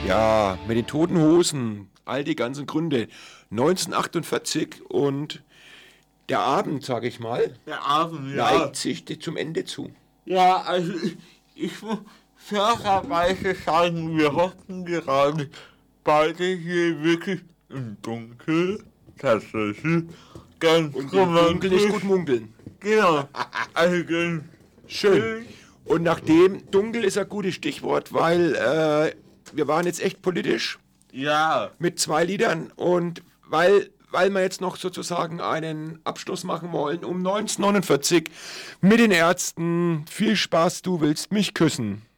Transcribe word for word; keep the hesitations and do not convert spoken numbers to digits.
Ja, mit den Toten Hosen, all die ganzen Gründe. neunzehnhundertachtundvierzig und der Abend, sag ich mal, Der Abend, ja. neigt sich zum Ende zu. Ja, also ich, ich muss fairerweise sagen, wir hocken gerade beide hier wirklich im Dunkeln. Tatsächlich. Ganz Und im Dunkeln ist gut munkeln. Genau. Also ganz Schön. Und nachdem, dunkel ist ein gutes Stichwort, weil äh, wir waren jetzt echt politisch Ja. mit zwei Liedern und weil, weil wir jetzt noch sozusagen einen Abschluss machen wollen um neunzehnhundertneunundvierzig mit den Ärzten. Viel Spaß, du willst mich küssen.